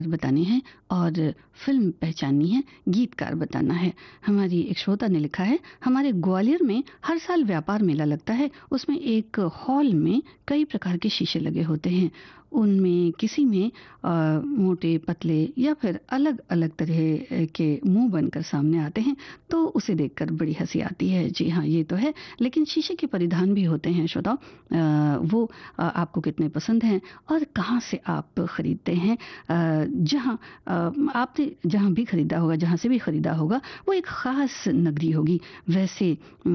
बताने हैं और फिल्म पहचाननी है, गीतकार बताना है। हमारी एक श्रोता ने लिखा है, हमारे ग्वालियर में हर साल व्यापार मेला लगता है। उसमें एक हॉल में कई प्रकार के शीशे लगे होते हैं। उनमें किसी में मोटे पतले या फिर अलग अलग तरह के मुंह बनकर सामने आते हैं, तो उसे देखकर बड़ी हंसी आती है। जी हाँ, ये तो है। लेकिन शीशे के परिधान भी होते हैं श्रोताओ। वो आपको कितने पसंद हैं और कहाँ से आप खरीदते हैं। जहाँ आपने जहाँ भी खरीदा होगा, जहाँ से भी खरीदा होगा, वो एक ख़ास नगरी होगी। वैसे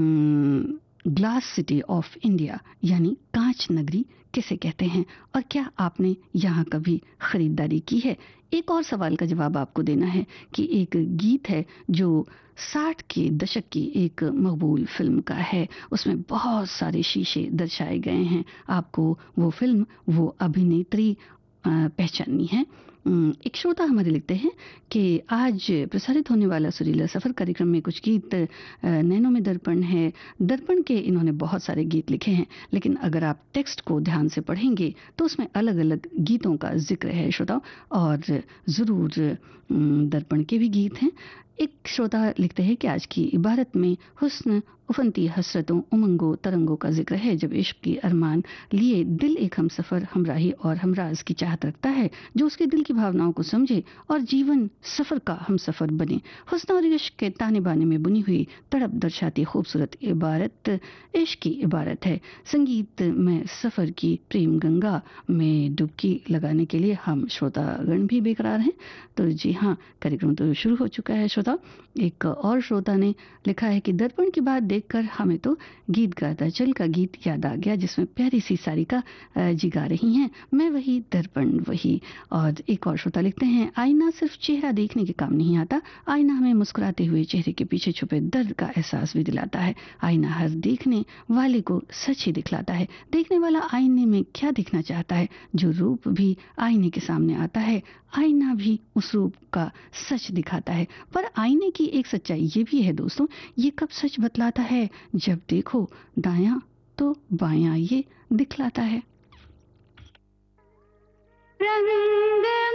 ग्लास सिटी ऑफ इंडिया यानी कांच नगरी किसे कहते हैं, और क्या आपने यहाँ कभी खरीदारी की है। एक और सवाल का जवाब आपको देना है कि एक गीत है जो 60 के दशक की एक मकबूल फिल्म का है। उसमें बहुत सारे शीशे दर्शाए गए हैं। आपको वो फिल्म, वो अभिनेत्री पहचाननी है। एक श्रोता हमारे लिखते हैं कि आज प्रसारित होने वाला सुरीला सफर कार्यक्रम में कुछ गीत नैनों में दर्पण है। दर्पण के इन्होंने बहुत सारे गीत लिखे हैं, लेकिन अगर आप टेक्स्ट को ध्यान से पढ़ेंगे तो उसमें अलग अलग गीतों का जिक्र है श्रोताओं, और ज़रूर दर्पण के भी गीत हैं। एक श्रोता लिखते हैं कि आज की इबारत में हुस्न, उफनती हसरतों, उमंगों, तरंगों का जिक्र है। जब इश्क की अरमान लिए दिल एक हमसफर, हमराही और हमराज की चाहत रखता है, जो उसके दिल की भावनाओं को समझे और जीवन सफर का हमसफर बने। हुस्न और इश्क के ताने बाने में बुनी हुई तड़प दर्शाती खूबसूरत इबारत इश्क की इबारत है। संगीत में सफर की प्रेम गंगा में डुबकी लगाने के लिए हम श्रोतागण भी बेकरार हैं। तो जी हाँ, कार्यक्रम तो शुरू हो चुका है श्रोता। एक और श्रोता ने लिखा है कि दर्पण की बात देखकर हमें तो गीत गाता चल का गीत याद आ गया, जिसमें प्यारी सी सारिका जी गा रही हैं, मैं वही दर्पण वही। और एक और श्रोता लिखते हैं, आईना सिर्फ चेहरा देखने के काम नहीं आता, आईना हमें मुस्कुराते हुए चेहरे के पीछे छुपे दर्द का एहसास भी दिलाता है। आईना हर देखने वाले को सच ही दिखलाता है। देखने वाला आईने में क्या दिखना चाहता है, जो रूप भी आईने के सामने आता है, आईना भी उस रूप का सच दिखाता है। पर आईने की एक सच्चाई ये भी है दोस्तों, ये कब सच बतलाता है, जब देखो दायां तो बायां ये दिखलाता है। रंग